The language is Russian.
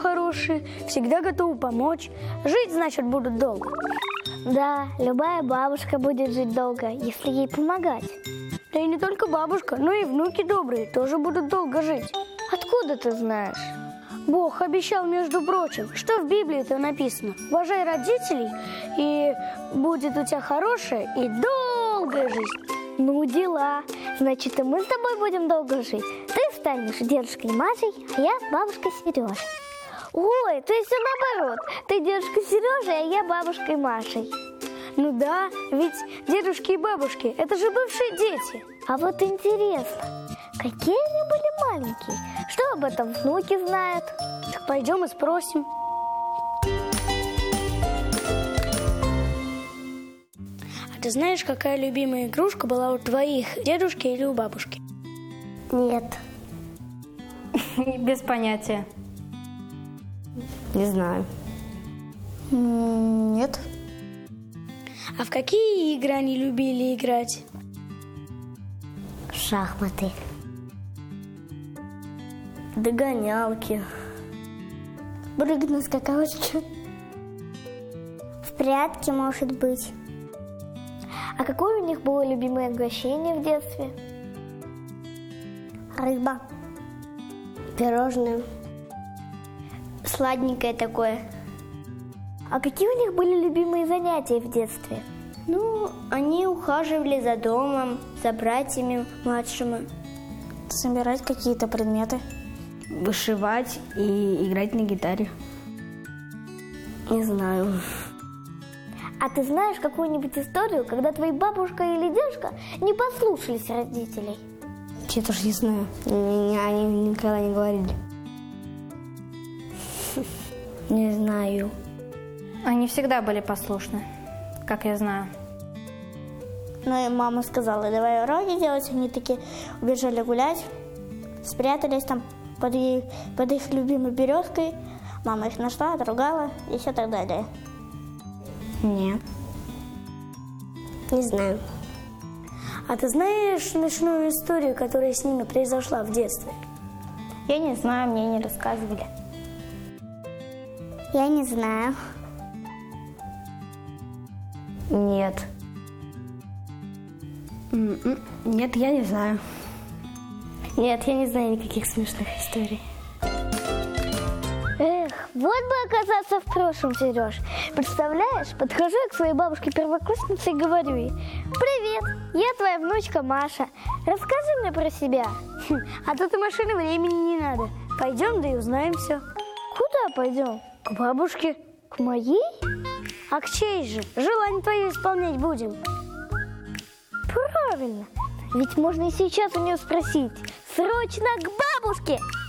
хорошие, всегда готовы помочь. Жить, значит, будут долго. Да, любая бабушка будет жить долго, если ей помогать. Да и не только бабушка, но и внуки добрые тоже будут долго жить. Откуда ты знаешь? Бог обещал, между прочим, что в Библии-то написано: уважай родителей, и будет у тебя хорошая и долгая жизнь. Ну, дела. Значит, и мы с тобой будем долго жить. Ты станешь дедушкой Машей, а я бабушкой Сережей. Ой, то есть все наоборот. Ты дедушка Сережей, а я бабушкой Машей. Ну да, ведь дедушки и бабушки – это же бывшие дети. А вот интересно, какие они были маленькие? Что об этом внуки знают? Так пойдем и спросим. А ты знаешь, какая любимая игрушка была у твоих дедушки или у бабушки? Нет. Без понятия. Не знаю. Нет. А в какие игры они любили играть? Шахматы. Догонялки. Прыгать на скакалочке. В прятки, может быть. А какое у них было любимое угощение в детстве? Рыба. Пирожное. Сладенькое такое. А какие у них были любимые занятия в детстве? Ну, они ухаживали за домом, за братьями младшими. Собирать какие-то предметы. Вышивать и играть на гитаре. Не знаю. А ты знаешь какую-нибудь историю, когда твои бабушка или дедушка не послушались родителей? Я тоже не знаю. Они никогда не говорили. Не знаю. Они всегда были послушны, как я знаю. Ну и мама сказала: давай уроки делать. Они такие убежали гулять, спрятались там под их любимой березкой. Мама их нашла, отругала и все так далее. Нет. Не знаю. А ты знаешь смешную историю, которая с ними произошла в детстве? Я не знаю, мне не рассказывали. Я не знаю. Нет. Нет, я не знаю. Нет, я не знаю никаких смешных историй. Эх, вот бы оказаться в прошлом, Сереж. Представляешь, подхожу я к своей бабушке-первокласснице и говорю ей: привет, я твоя внучка Маша. Расскажи мне про себя. А тут и машины времени не надо. Пойдем, да и узнаем все. Куда пойдем? К бабушке. К моей? А к чьей же? Желание твое исполнять будем. Правильно. Ведь можно и сейчас у нее спросить. Срочно к бабушке!